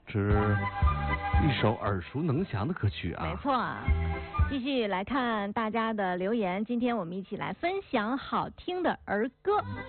是一首耳熟能详的歌曲啊。 没错。继续来看大家的留言，今天我们一起来分享好听的儿歌。